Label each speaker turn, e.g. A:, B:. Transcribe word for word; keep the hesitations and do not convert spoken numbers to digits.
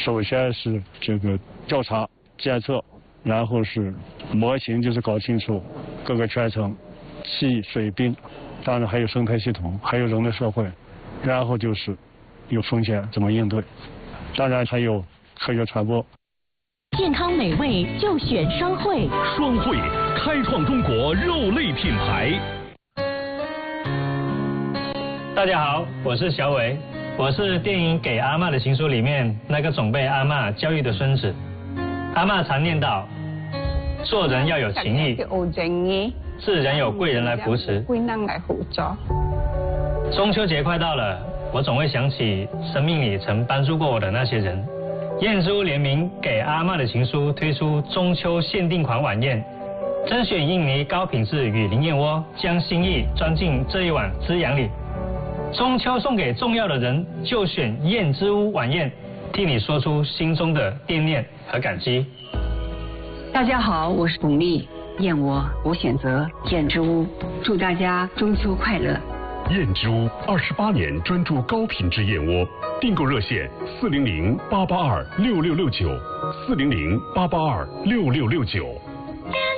A: 首先是这个调查监测，然后是模型，就是搞清楚各个圈层、气、水、冰，当然还有生态系统，还有人的社会，然后就是有风险怎么应对，当然还有科学传播。
B: 健康美味就选双汇，
C: 双汇开创中国肉类品牌。
D: 大家好，我是小伟，我是电影《给阿嬷的情书》里面那个总被阿嬷教育的孙子。阿嬷常念叨，做人要有情义，自然有贵人来扶持。
E: 贵人来辅助。
D: 中秋节快到了，我总会想起生命里曾帮助过我的那些人。燕之屋联名《给阿嬷的情书》推出中秋限定款晚宴，甄选印尼高品质雨林燕窝，将心意装进这一碗滋养里。中秋送给重要的人，就选燕之屋晚宴，替你说出心中的惦念和感激。
F: 大家好，我是巩俐，燕窝我选择燕之屋，祝大家中秋快乐。
C: 燕之屋二十八年专注高品质燕窝，订购热线四零零八八二六六六九，四零零八八二六六六九。